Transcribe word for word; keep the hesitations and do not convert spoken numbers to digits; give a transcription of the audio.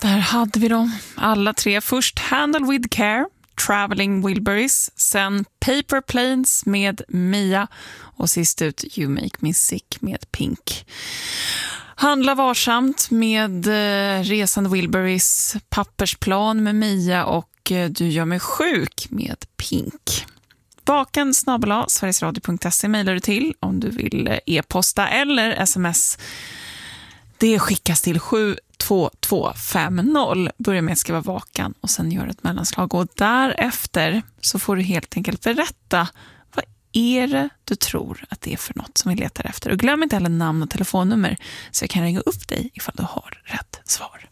Där hade vi dem alla tre. Först Handle with Care, Traveling Wilburys, sen Paper Planes med Mia och sist ut You Make Me Sick med Pink. Handla varsamt med eh, Resande Wilburys, Pappersplan med Mia och eh, Du gör mig sjuk med Pink. Vaken snabel-a sverigesradio punkt se mejlar du till om du vill e-posta eller sms. Det skickas till sju två två fem noll. Börja med att skriva vakan och sen gör ett mellanslag. Och därefter så får du helt enkelt berätta vad är det du tror att det är för något som vi letar efter. Och glöm inte heller namn och telefonnummer så jag kan ringa upp dig ifall du har rätt svar.